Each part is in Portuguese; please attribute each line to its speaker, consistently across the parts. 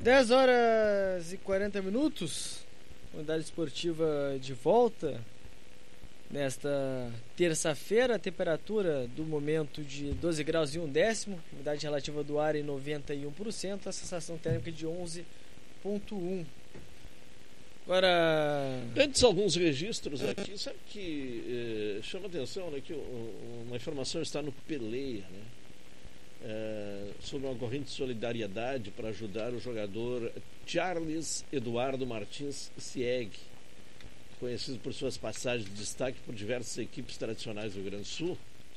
Speaker 1: 10 horas e 40 minutos, Unidade Esportiva de volta. Nesta terça-feira, a temperatura do momento de 12 graus e 1/10, umidade relativa do ar em 91%, a sensação térmica de 11,1. Agora...
Speaker 2: Antes, alguns registros aqui, sabe que chama atenção, né, que uma informação está no Peleia, né? Sobre uma corrente de solidariedade para ajudar o jogador Charles Eduardo Martins Sieg, conhecido por suas passagens de destaque por diversas equipes tradicionais do Rio Grande do Sul.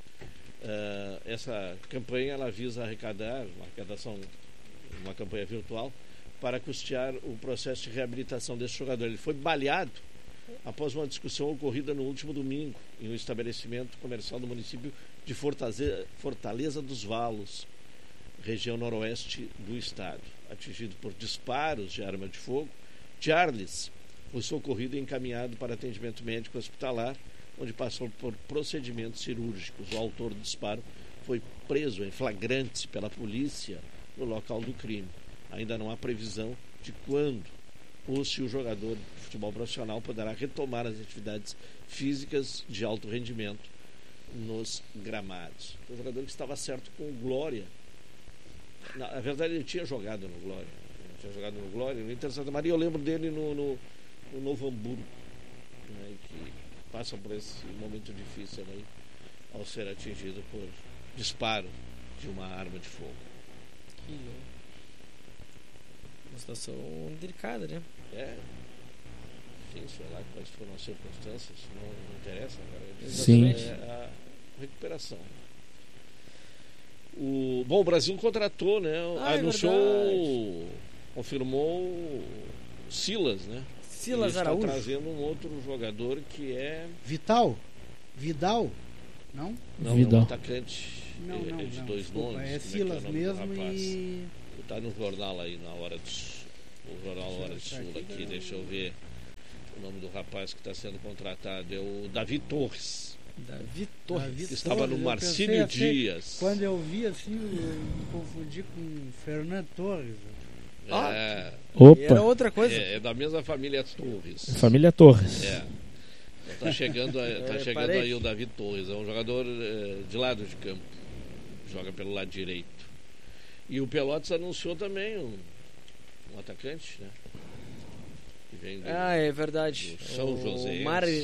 Speaker 2: Essa campanha ela visa arrecadar uma campanha virtual para custear o processo de reabilitação desse jogador. Ele foi baleado após uma discussão ocorrida no último domingo em um estabelecimento comercial do município de Fortaleza dos Valos, região noroeste do estado. Atingido por disparos de arma de fogo, Charles foi socorrido e encaminhado para atendimento médico hospitalar, onde passou por procedimentos cirúrgicos. O autor do disparo foi preso em flagrante pela polícia no local do crime. Ainda não há previsão de quando ou se o jogador de futebol profissional poderá retomar as atividades físicas de alto rendimento nos gramados. O jogador que estava certo com o Glória. Na verdade, ele tinha jogado no Glória. No Inter Santa Maria. Eu lembro dele no Novo Hamburgo, né, que passa por esse momento difícil aí, ao ser atingido por disparo de uma arma de fogo.
Speaker 1: Uma situação delicada, né?
Speaker 2: Sim, sei lá quais foram as circunstâncias, não interessa agora.
Speaker 3: Sim.
Speaker 2: A recuperação. O Brasil contratou, né? Anunciou, confirmou Silas, né?
Speaker 1: Silas
Speaker 2: Araújo. Está trazendo um outro jogador que é...
Speaker 4: Vidal? Não?
Speaker 2: Não,
Speaker 3: Vidal.
Speaker 2: É um atacante de dois nomes.
Speaker 4: É Silas mesmo e...
Speaker 2: Está no jornal aí, na Hora do Sul. O jornal Hora do Sul aqui, deixa eu ver o nome do rapaz que está sendo contratado. É o Davi Torres. Que estava no Marcílio Dias.
Speaker 4: Quando eu vi assim, eu me confundi com Fernando Torres.
Speaker 3: Opa.
Speaker 1: Era outra coisa.
Speaker 2: É da mesma família Torres.
Speaker 3: Família Torres.
Speaker 2: Está chegando aí o Davi Torres. É um jogador de lado de campo. Joga pelo lado direito. E o Pelotas anunciou também um atacante, né? Que vem
Speaker 1: é verdade.
Speaker 2: Do São José.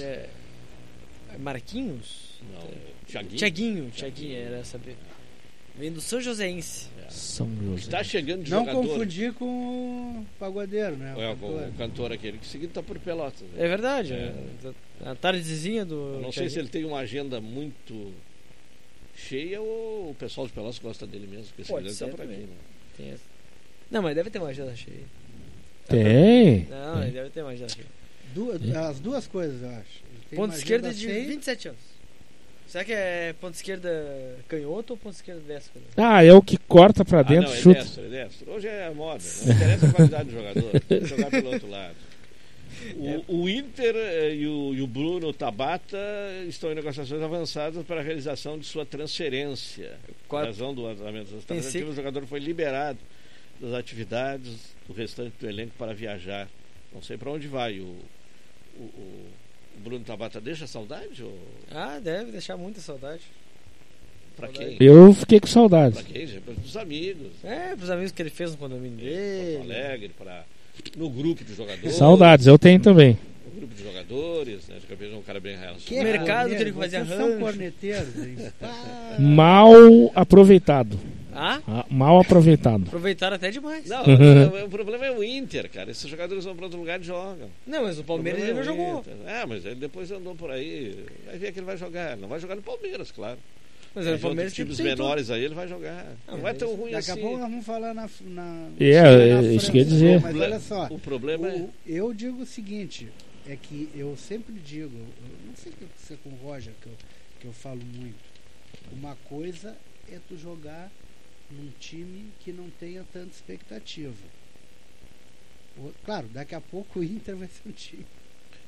Speaker 1: Marquinhos?
Speaker 2: Não,
Speaker 1: Thiaguinho, era saber. Vem do São Joséense.
Speaker 3: São José.
Speaker 2: Está chegando de
Speaker 4: Não
Speaker 2: jogador.
Speaker 4: Não confundir com o pagodeiro, né?
Speaker 2: Com o cantor aquele que seguido está por Pelotas. Né?
Speaker 1: É verdade. A tardezinha do...
Speaker 2: Eu não sei se ele tem uma agenda muito cheia ou o pessoal de Pelotas gosta dele mesmo, porque
Speaker 1: Pode
Speaker 2: ele
Speaker 1: ser
Speaker 2: está por aqui,
Speaker 1: né? Não, mas deve ter uma agenda cheia.
Speaker 3: Tem.
Speaker 1: Não, ele deve ter uma agenda cheia.
Speaker 4: As duas coisas, eu acho.
Speaker 1: Ponto esquerda de 27 anos. Será que é ponto esquerda canhoto ou ponto esquerda destro?
Speaker 3: É o que corta pra dentro,
Speaker 2: não,
Speaker 3: chuta.
Speaker 2: É destro. Hoje é moda. Não interessa a qualidade do jogador. Tem que jogar pelo outro lado. O Inter e o Bruno Tabata estão em negociações avançadas para a realização de sua transferência. Em razão do andamento das tratativas, o jogador foi liberado das atividades do restante do elenco para viajar. Não sei para onde vai. O Bruno Tabata deixa saudade? Ou...
Speaker 1: deve deixar muita saudade.
Speaker 2: Pra quem?
Speaker 3: Eu fiquei com saudade.
Speaker 2: Pra quem? Pros amigos.
Speaker 1: Pros amigos que ele fez no condomínio dele.
Speaker 2: Porto Alegre, no grupo de jogadores.
Speaker 3: Saudades, eu tenho também.
Speaker 2: No grupo de jogadores, né? De cabeça é um cara bem relacionado.
Speaker 1: O mercado que ele fazia rancho.
Speaker 4: São corneteiros.
Speaker 3: Mal aproveitado. Mal aproveitado.
Speaker 1: Aproveitaram até demais.
Speaker 2: Não, o problema é o Inter, cara. Esses jogadores vão para outro lugar e jogam.
Speaker 1: Não, mas o Palmeiras ele não jogou.
Speaker 2: Mas ele depois andou por aí. Vai ver que ele vai jogar. Não vai jogar no Palmeiras, claro.
Speaker 1: Mas o Palmeiras
Speaker 2: times menores aí ele vai jogar. Não vai tão ruim assim.
Speaker 4: Daqui a pouco nós vamos falar na
Speaker 3: isso quer dizer.
Speaker 4: Mas olha só.
Speaker 2: O problema
Speaker 4: eu digo o seguinte, é que eu sempre digo, eu não sei se é com o Roger que eu falo muito. Uma coisa é tu jogar num time que não tenha tanta expectativa. Claro, daqui a pouco o Inter vai ser um time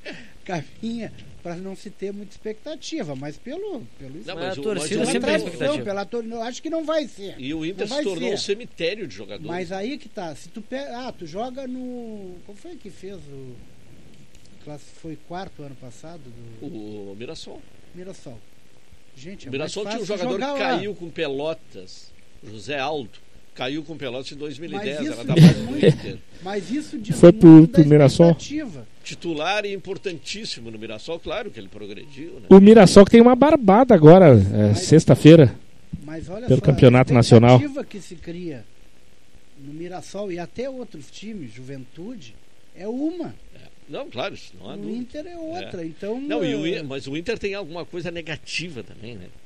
Speaker 4: caminha para não se ter muita expectativa, mas pelo
Speaker 1: não, mas a torcida sempre tem expectativa.
Speaker 4: Acho que não vai ser.
Speaker 2: E o Inter se tornou um cemitério de jogadores.
Speaker 4: Mas aí que tá, se tu pega, tu joga no, qual foi que fez foi quarto ano passado
Speaker 2: o Mirassol.
Speaker 4: Gente,
Speaker 2: o Mirassol tinha um jogador que caiu com Pelotas, José Aldo. Caiu com Pelotas em 2010, era da base do Inter.
Speaker 4: Mas isso diz
Speaker 3: foi pro Mirassol.
Speaker 2: Titular e importantíssimo no Mirassol, claro que ele progrediu. Né?
Speaker 3: O Mirassol que tem uma barbada agora, sexta-feira, pelo Campeonato Nacional.
Speaker 4: A expectativa que se cria no Mirassol e até outros times, Juventude, é uma.
Speaker 2: Não, claro, isso não há dúvida.
Speaker 4: O Inter é outra, então...
Speaker 2: Não, mas o Inter tem alguma coisa negativa também, né?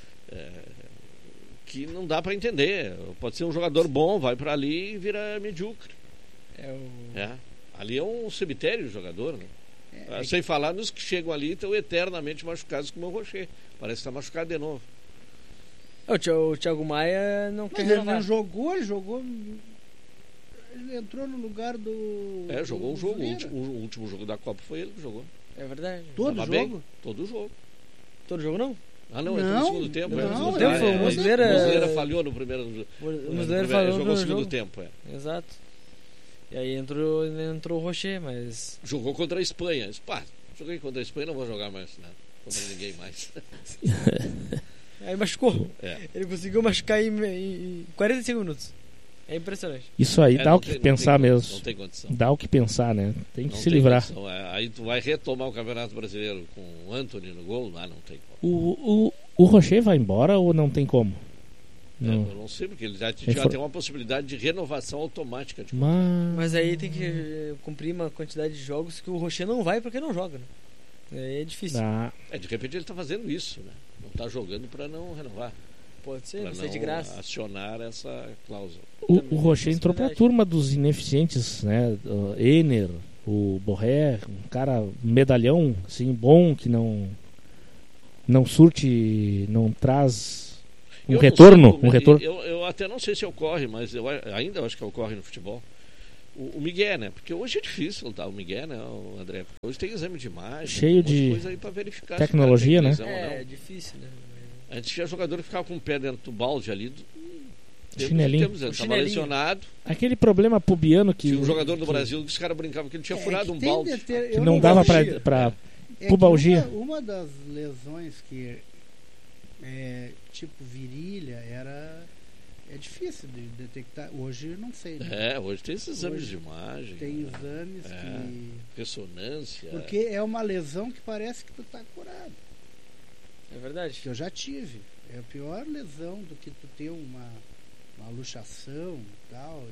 Speaker 2: Que não dá para entender. Pode ser um jogador bom, vai para ali e vira medíocre. Ali é um cemitério de jogador, né? Sem falar nos que chegam ali e estão eternamente machucados como o Rocher. Parece que está machucado de novo.
Speaker 1: O Thiago Maia não quer
Speaker 4: renovar. Ele não jogou... Ele entrou no lugar do...
Speaker 2: jogou um jogo. O último jogo da Copa foi ele que jogou.
Speaker 1: É verdade.
Speaker 4: Todo jogo?
Speaker 2: Todo jogo.
Speaker 1: Todo jogo não?
Speaker 2: Entrou no segundo tempo.
Speaker 1: O
Speaker 2: Muslera falhou no primeiro jogo.
Speaker 1: O Muslera falhou
Speaker 2: jogou no segundo tempo.
Speaker 1: Exato. E aí entrou o Rocher, mas...
Speaker 2: Jogou contra a Espanha. Joguei contra a Espanha, não vou jogar mais contra ninguém mais.
Speaker 1: Aí machucou. Ele conseguiu machucar em 45 minutos. É impressionante.
Speaker 3: Isso aí dá o que pensar mesmo.
Speaker 2: Não tem condição.
Speaker 3: Dá o que pensar, né? Tem que se livrar.
Speaker 2: Aí tu vai retomar o Campeonato Brasileiro com o Antony no gol, não tem como.
Speaker 3: O Rocher vai embora ou não tem como?
Speaker 2: Não. Eu não sei, porque ele já tem uma possibilidade de renovação automática.
Speaker 1: Mas aí tem que cumprir uma quantidade de jogos que o Rocher não vai porque não joga, né? É difícil.
Speaker 2: De repente ele está fazendo isso, né? Não está jogando para não renovar.
Speaker 1: Pode ser,
Speaker 2: para
Speaker 1: não de graça.
Speaker 2: Acionar essa cláusula.
Speaker 3: O Rocher entrou para a turma dos ineficientes, né? O Ener, o Borré, um cara medalhão, assim, bom, que não surte, não traz um retorno.
Speaker 2: Eu até não sei se ocorre, mas eu ainda acho que ocorre no futebol. O Miguel, né? Porque hoje é difícil o Miguel, né, o André? Hoje tem exame de imagem,
Speaker 3: cheio de
Speaker 2: coisa aí para verificar
Speaker 3: tecnologia, né?
Speaker 1: É difícil, né?
Speaker 2: Antes tinha jogador que ficava com o pé dentro do balde ali.
Speaker 3: Chinelinho.
Speaker 2: Estava lesionado.
Speaker 3: Aquele problema pubiano que...
Speaker 2: Tinha um jogador do Brasil que os caras brincavam que ele tinha furado um balde.
Speaker 3: Que não dava para pubalgia.
Speaker 4: Uma das lesões que tipo virilha é difícil de detectar. Hoje eu não sei, né?
Speaker 2: Hoje tem esses exames de imagem.
Speaker 4: Tem exames que...
Speaker 2: Ressonância.
Speaker 4: Porque é uma lesão que parece que tu tá curado.
Speaker 1: É verdade.
Speaker 4: Que eu já tive. É a pior lesão do que tu ter uma luxação e tal.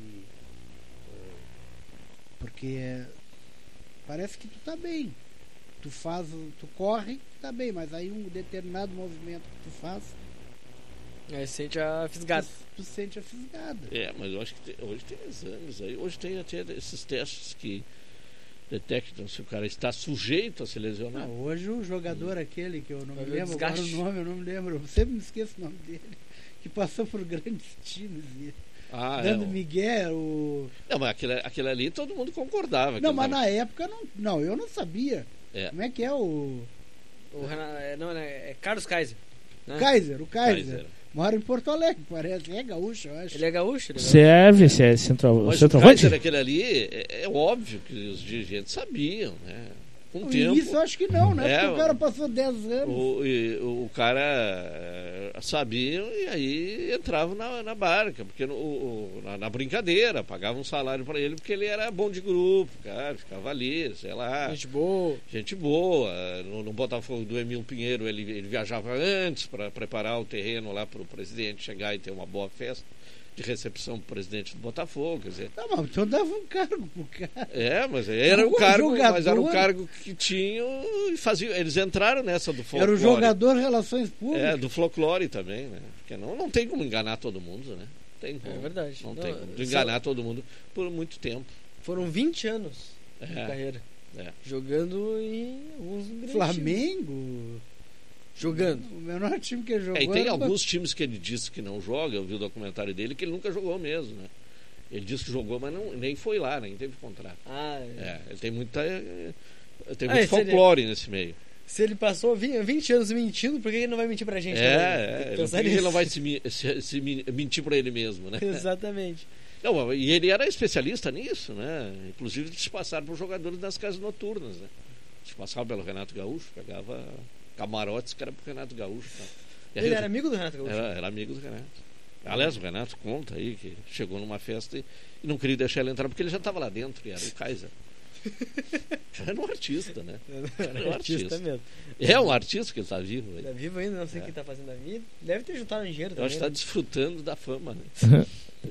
Speaker 4: Porque parece que tu tá bem. Tu corre, tá bem, mas aí um determinado movimento que tu faz...
Speaker 1: Aí sente a fisgada.
Speaker 4: Tu sente a fisgada.
Speaker 2: Mas eu acho que hoje tem exames aí. Hoje tem até esses testes que detectam se o cara está sujeito a se lesionar.
Speaker 4: Hoje o jogador aquele que eu não me lembro agora o nome, eu não me lembro, eu sempre me esqueço o nome dele, que passou por grandes times e dando Miguel.
Speaker 2: Não, mas aquele ali todo mundo concordava.
Speaker 4: Não, mas na época eu não sabia. Como é que é
Speaker 1: é Carlos Kaiser. Né?
Speaker 4: O Kaiser. Mora em Porto Alegre, parece. É gaúcho, eu acho.
Speaker 1: Ele é gaúcho?
Speaker 3: Serve, se é centroavante.
Speaker 2: O Kaiser, aquele ali, é óbvio que os dirigentes sabiam, né? Com o tempo.
Speaker 4: Isso eu acho que não, né? Porque o cara passou 10 anos.
Speaker 2: O cara sabia e aí entrava na barca, porque na brincadeira, pagava um salário para ele porque ele era bom de grupo, cara, ficava ali, sei lá. Gente boa. No Botafogo do Emil Pinheiro ele viajava antes para preparar o terreno lá para o presidente chegar e ter uma boa festa de recepção pro presidente do Botafogo, quer dizer...
Speaker 4: Não, mas então dava um cargo pro cara.
Speaker 2: Mas era um cargo, mas era um cargo que tinham e faziam, eles entraram nessa do folclore.
Speaker 4: Era o jogador de relações públicas.
Speaker 2: Do folclore também, né? Porque não tem como enganar todo mundo, né? Tem como.
Speaker 1: É verdade.
Speaker 2: Não tem como enganar todo mundo por muito tempo.
Speaker 1: Foram 20 anos de carreira. Jogando em alguns grandes
Speaker 4: Flamengo...
Speaker 1: times. Jogando.
Speaker 4: O menor time que ele jogou.
Speaker 2: E tem alguns times que ele disse que não joga. Eu vi o documentário dele que ele nunca jogou mesmo, né? Ele disse que jogou, mas nem foi lá, nem teve contrato. Ele tem muita Tem muito folclore nesse meio.
Speaker 1: Se ele passou 20 anos mentindo, por que ele não vai mentir pra gente?
Speaker 2: Por que ele não vai mentir pra ele mesmo, né?
Speaker 1: Exatamente.
Speaker 2: Não, e ele era especialista nisso, né? Inclusive de se passar por jogadores das casas noturnas, né? Se passava pelo Renato Gaúcho, pegava camarotes que era pro Renato Gaúcho. Tá?
Speaker 1: Ele era amigo do Renato Gaúcho?
Speaker 2: Era amigo do Renato. Aliás, o Renato conta aí que chegou numa festa e não queria deixar ele entrar porque ele já estava lá dentro, e era o Kaiser. Era um artista, né?
Speaker 1: Era um artista mesmo.
Speaker 2: É um artista que ele está vivo.
Speaker 1: Está vivo ainda, não sei o que está fazendo da vida. Deve ter juntado dinheiro também.
Speaker 2: Eu acho que está desfrutando da fama, né?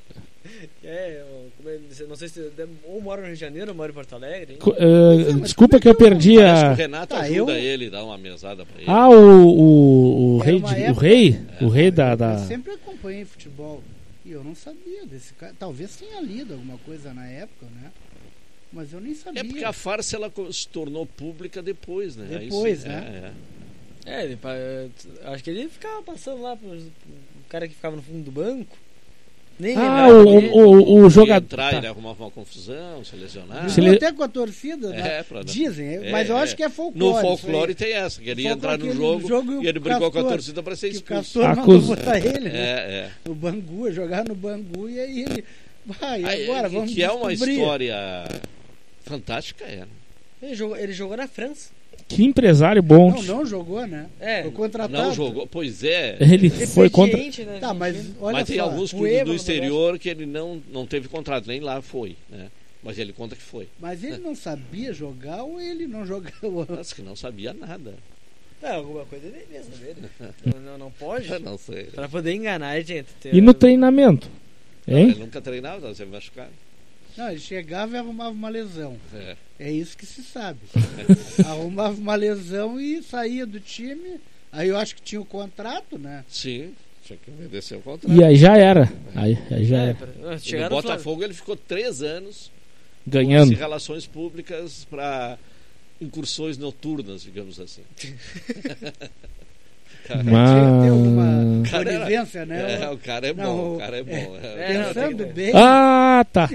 Speaker 1: Não sei se ou mora no Rio de Janeiro ou mora em Porto Alegre.
Speaker 3: Desculpa que eu perdi a...
Speaker 2: O Renato ajuda ele, dá uma mesada pra ele.
Speaker 3: O rei da...
Speaker 4: Eu sempre acompanhei futebol e eu não sabia desse cara. Talvez tenha lido alguma coisa na época, né? Mas eu nem sabia.
Speaker 2: É porque a farsa ela se tornou pública depois, né?
Speaker 4: Depois, né?
Speaker 1: Acho que ele ficava passando lá pro cara que ficava no fundo do banco. Nem
Speaker 3: o jogador
Speaker 2: entrar, ele arrumava uma confusão, se lesionar.
Speaker 4: Até com a torcida, né? Dizem, mas eu acho que é folclore.
Speaker 2: No folclore tem essa, que ele ia entrar no jogo e ele brigou com a torcida para ser expulso.
Speaker 4: O Castor mandou botar ele, né? No Bangu, jogar no Bangu, e aí ele vai, agora vamos
Speaker 2: que é uma história fantástica,
Speaker 1: Ele jogou na França.
Speaker 3: Que empresário bom.
Speaker 4: Não jogou, né? Foi contratado.
Speaker 2: Não jogou, pois é.
Speaker 3: Ele foi contra...
Speaker 1: Né?
Speaker 4: Tá, mas olha
Speaker 2: mas
Speaker 4: só,
Speaker 2: tem alguns clubes do exterior que ele não teve contrato, nem lá foi, né? Mas ele conta que foi.
Speaker 4: Mas ele não sabia jogar ou ele não jogava?
Speaker 2: Acho que não sabia nada.
Speaker 1: Alguma coisa ele mesmo dele. Não pode?
Speaker 2: Eu não sei.
Speaker 1: Pra poder enganar a gente.
Speaker 3: E no treinamento? Hein?
Speaker 2: Ele nunca treinava, estava sempre machucado.
Speaker 4: Não, ele chegava e arrumava uma lesão. É isso que se sabe. Arrumava uma lesão e saía do time. Aí eu acho que tinha o contrato, né?
Speaker 2: Sim, tinha que obedecer o contrato.
Speaker 3: E aí já era. Aí já era.
Speaker 2: No Botafogo ele ficou 3 anos
Speaker 3: ganhando
Speaker 2: em relações públicas para incursões noturnas, digamos assim.
Speaker 4: Mas... Tem alguma conivência, né?
Speaker 2: O cara é bom, o cara é bom.
Speaker 4: Pensando bem.
Speaker 3: Ah, tá.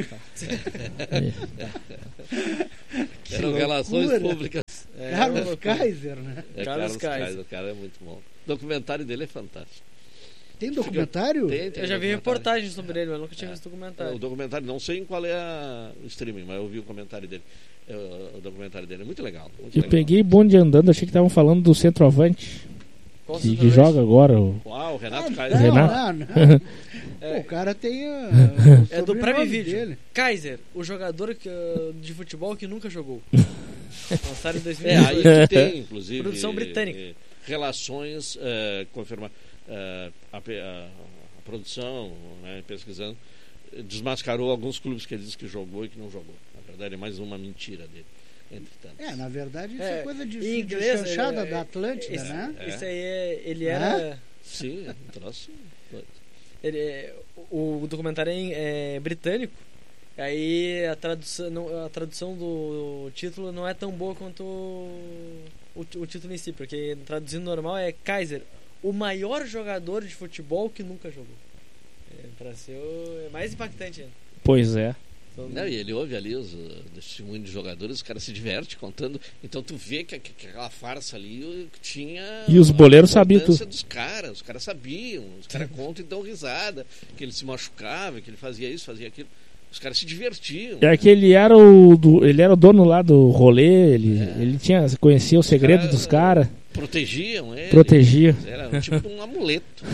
Speaker 2: Eram relações públicas.
Speaker 4: Carlos Kaiser, né?
Speaker 2: Carlos Kaiser, o cara é muito bom. O documentário dele é fantástico.
Speaker 4: Tem documentário?
Speaker 2: Tem
Speaker 1: eu já vi reportagem sobre ele, mas nunca tinha visto documentário.
Speaker 2: O documentário, não sei em qual é o streaming, mas eu vi o comentário dele. O documentário dele é muito legal.
Speaker 3: Peguei bonde andando, achei que estavam falando do centroavante. Que joga agora o
Speaker 2: Renato Kaiser.
Speaker 4: Não. Pô, o cara tem
Speaker 1: é do Prime Video dele. Kaiser, o jogador de futebol que nunca jogou. Lançaram em 2018.
Speaker 2: Aí que tem, inclusive,
Speaker 1: produção britânica.
Speaker 2: Relações, confirma a produção, né, pesquisando, desmascarou alguns clubes que ele disse que jogou e que não jogou. Na verdade é mais uma mentira dele.
Speaker 4: Na verdade isso é coisa de inglês, chanchada da Atlântida, né?
Speaker 1: Isso aí ele era...
Speaker 2: Sim, um troço.
Speaker 1: O documentário é britânico. Aí a tradução do título não é tão boa quanto o título em si, porque traduzindo normal é Kaiser, o maior jogador de futebol que nunca jogou. Para ser mais impactante ainda.
Speaker 3: Pois é.
Speaker 2: Não, e ele ouve ali os testemunhos de jogadores, os caras se divertem contando. Então tu vê que aquela farsa ali tinha.
Speaker 3: E os boleiros sabiam tudo.
Speaker 2: Os caras sabiam, os caras contam e dão risada, que ele se machucava, que ele fazia isso, fazia aquilo. Os caras se divertiam.
Speaker 3: É que ele era o dono lá do rolê, ele conhecia o segredo dos caras.
Speaker 2: Protegiam ele. Era um tipo um amuleto.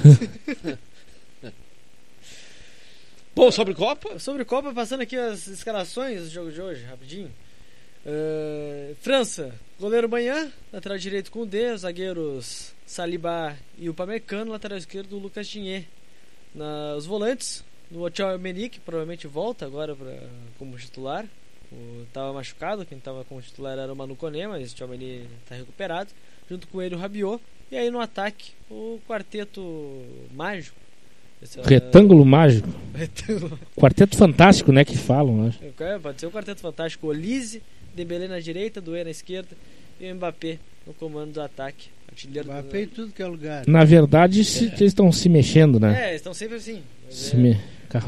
Speaker 2: Bom, sobre Copa?
Speaker 1: Sobre Copa, passando aqui as escalações do jogo de hoje, rapidinho. França, goleiro Banhan, lateral direito com o D, os zagueiros Saliba e o Upamecano, lateral esquerdo o Lucas Digne. Os volantes, o Tchouaméni, que provavelmente volta agora como titular. Estava machucado, quem estava como titular era o Manu Koné, mas o Tchouaméni está recuperado. Junto com ele o Rabiot. E aí no ataque, o quarteto mágico.
Speaker 3: Retângulo mágico. Quarteto fantástico, né? Que falam, acho.
Speaker 1: Pode ser o quarteto fantástico. Olise, Dembélé na direita, Doué na esquerda e o Mbappé no comando do ataque.
Speaker 4: Mbappé em tudo que é lugar.
Speaker 3: Na verdade, eles estão se mexendo, né?
Speaker 1: Estão sempre assim.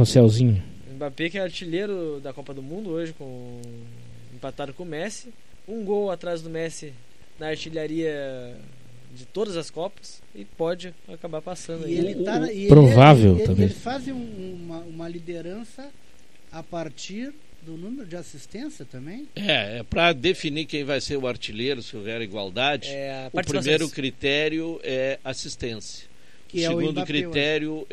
Speaker 3: Carrosselzinho.
Speaker 1: Mbappé que é artilheiro da Copa do Mundo hoje, empatado com o Messi. um gol atrás do Messi na artilharia de todas as Copas e pode acabar passando.
Speaker 4: E ele tá,
Speaker 3: provável também.
Speaker 4: Ele faz uma liderança a partir do número de assistência também?
Speaker 2: É para definir quem vai ser o artilheiro, se houver igualdade. O primeiro critério é assistência. O segundo critério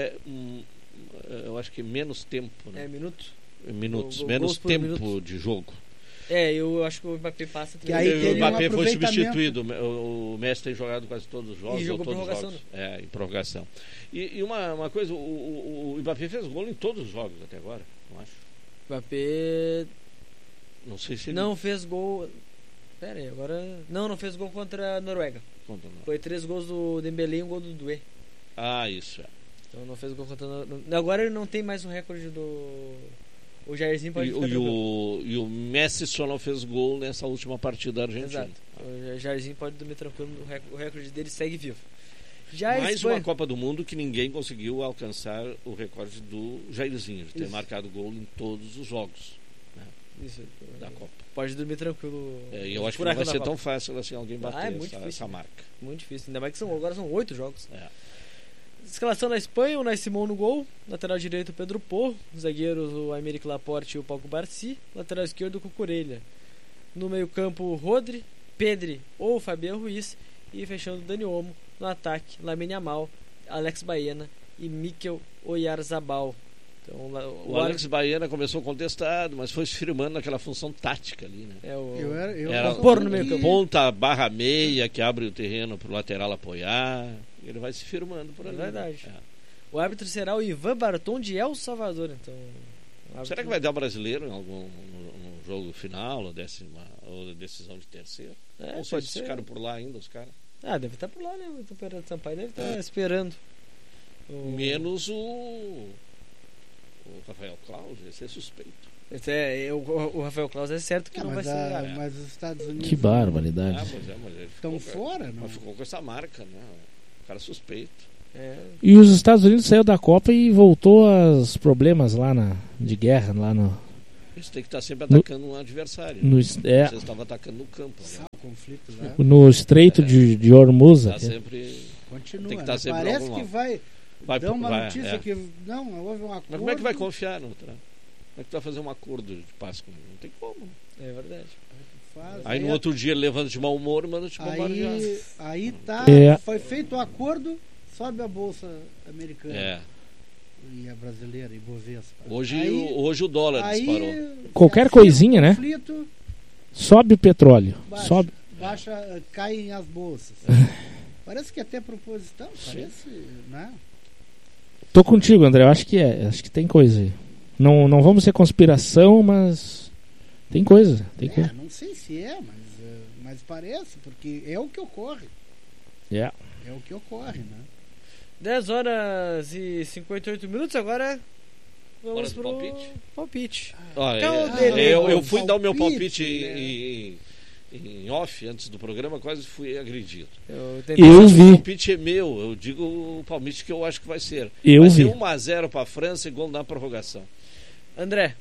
Speaker 2: eu acho que menos tempo. Né? Minutos, menos tempo de jogo.
Speaker 1: Eu acho que o Mbappé passa também.
Speaker 2: O Mbappé foi substituído. O Messi tem jogado quase todos os jogos.
Speaker 1: E jogou
Speaker 2: todos
Speaker 1: prorrogação.
Speaker 2: Os jogos. Em prorrogação. E uma coisa, o Mbappé fez gol em todos os jogos até agora, não acho.
Speaker 1: O Mbappé
Speaker 2: não sei se
Speaker 1: não fez gol. Pera aí, agora. Não fez gol contra a Noruega. Foi 3 gols do Dembélé e um gol do Doué.
Speaker 2: Isso.
Speaker 1: Então não fez gol contra a Noruega. Agora ele não tem mais um recorde do. O Jairzinho pode ficar tranquilo.
Speaker 2: E o Messi só não fez gol nessa última partida argentina.
Speaker 1: Exato. O Jairzinho pode dormir tranquilo. O recorde dele segue vivo.
Speaker 2: Mais uma Copa do Mundo que ninguém conseguiu alcançar o recorde do Jairzinho, de ter marcado gol em todos os jogos, né, da Copa.
Speaker 1: Pode dormir tranquilo.
Speaker 2: E eu acho que não vai ser tão fácil assim alguém bater essa marca.
Speaker 1: Muito difícil. Ainda mais que agora são 8 jogos. Escalação na Espanha: o Unai Simón no gol. Lateral direito, Pedro Porro. Zagueiros, o Aymeric Laporte e o Pau Cubarsí. Lateral esquerdo, o Cucurella. No meio campo, Rodri, Pedri ou Fabián Ruiz. E fechando, Dani Olmo. No ataque, Lamine Yamal, Alex Baena e Mikel Oyarzabal. Então,
Speaker 2: o Alex Baena começou contestado, mas foi se firmando naquela função tática ali, né?
Speaker 1: Era pôr no meio campo.
Speaker 2: Ponta barra meia que abre o terreno para o lateral apoiar. Ele vai se firmando por ali.
Speaker 1: É verdade. O árbitro será o Ivan Barton de El Salvador. Então,
Speaker 2: será que vai dar o brasileiro em algum no jogo final ou decisão de terceiro? Ou só ficaram por lá ainda os caras?
Speaker 1: Deve estar por lá, né? O Temperado Sampaio deve estar esperando.
Speaker 2: Menos o Rafael Claus, esse é suspeito.
Speaker 1: O Rafael Claus é certo que não vai ser.
Speaker 4: Mas os Estados Unidos.
Speaker 3: Que barbaridade.
Speaker 2: Mas ele
Speaker 4: estão fora, não?
Speaker 2: Mas ficou com essa marca, né? O cara suspeito.
Speaker 3: E os Estados Unidos saiu da Copa e voltou aos problemas lá de guerra lá no.
Speaker 2: Isso tem que estar sempre atacando um adversário. Vocês estavam atacando no campo.
Speaker 4: Conflito lá.
Speaker 3: No Estreito de Hormuz.
Speaker 2: Sempre
Speaker 4: continua.
Speaker 2: Tem que estar sempre
Speaker 4: parece que vai dar uma notícia que não houve um acordo.
Speaker 2: Mas como é que vai confiar no outro? Como é que tu vai fazer um acordo de paz com ele? Não tem como.
Speaker 1: É verdade.
Speaker 2: Aí no outro dia ele levanta de mau humor e manda te bombardear.
Speaker 4: Aí foi feito o acordo, sobe a bolsa americana. E a brasileira, e Bovespa.
Speaker 2: Hoje o dólar disparou.
Speaker 3: Qualquer coisinha, né? Sobe o petróleo.
Speaker 4: Baixa, caem as bolsas. Parece que até proposital, parece, né?
Speaker 3: Tô contigo, André, eu acho que acho que tem coisa aí. Não vamos ser conspiração, mas tem coisa.
Speaker 4: Não sei se mas parece, porque é o que ocorre.
Speaker 3: É
Speaker 4: o que ocorre, né?
Speaker 1: 10 horas e 58 minutos, agora vamos pro palpite.
Speaker 2: Eu fui dar o meu palpite em off antes do programa, quase fui agredido.
Speaker 3: Eu vi.
Speaker 2: O palpite é meu, eu digo o palpite que eu acho que vai ser. Vai ser 1-0 para a França e gol na prorrogação.
Speaker 1: André.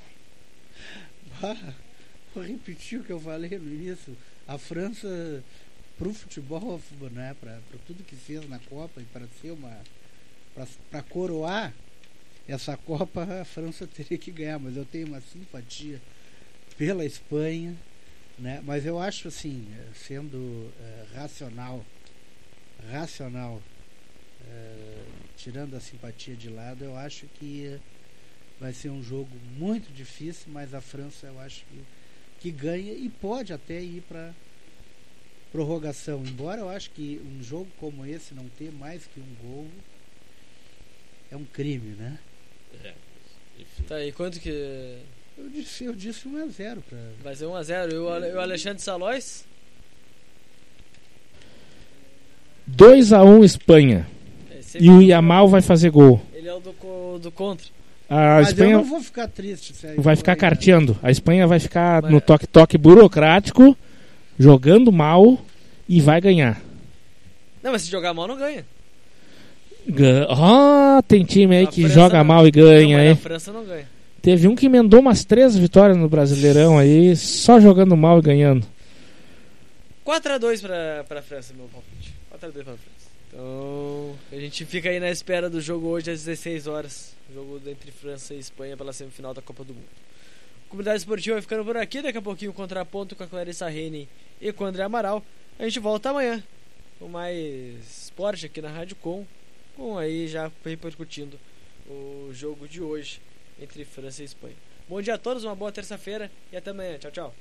Speaker 4: Vou repetir o que eu falei no início. A França, pro futebol, né, para tudo que fez na Copa e para ser para coroar essa Copa, a França teria que ganhar, mas eu tenho uma simpatia pela Espanha, né? Mas eu acho assim, sendo racional, tirando a simpatia de lado, eu acho que vai ser um jogo muito difícil, mas a França eu acho que ganha e pode até ir para prorrogação, embora eu acho que um jogo como esse não ter mais que um gol é um crime, né?
Speaker 1: Tá, e quanto que...
Speaker 4: Eu disse 1-0 pra...
Speaker 1: Vai ser 1-0. E o Alexandre Salóis?
Speaker 3: 2-1 Espanha. E o Yamal vai fazer gol.
Speaker 1: Ele é o do contra.
Speaker 4: Mas
Speaker 3: Espanha
Speaker 4: eu não vou ficar triste.
Speaker 3: Vai ficar carteando. A Espanha vai ficar no toque-toque burocrático, jogando mal e vai ganhar.
Speaker 1: Não, mas se jogar mal não ganha.
Speaker 3: Tem time aí que joga mal e ganha, hein?
Speaker 1: A França não ganha.
Speaker 3: Teve um que emendou umas 3 vitórias no Brasileirão aí, só jogando mal e ganhando.
Speaker 1: 4-2 pra França, meu palpite. 4-2 pra França. Então, a gente fica aí na espera do jogo hoje às 16 horas. Jogo entre França e Espanha pela semifinal da Copa do Mundo. Comunidade Esportiva vai ficando por aqui. Daqui a pouquinho, contraponto com a Clarissa Rene e com o André Amaral. A gente volta amanhã com mais esporte aqui na Rádio Com aí já repercutindo o jogo de hoje entre França e Espanha. Bom dia a todos, uma boa terça-feira e até amanhã. Tchau, tchau.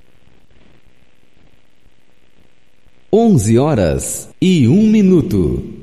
Speaker 5: Horas e 1 minuto.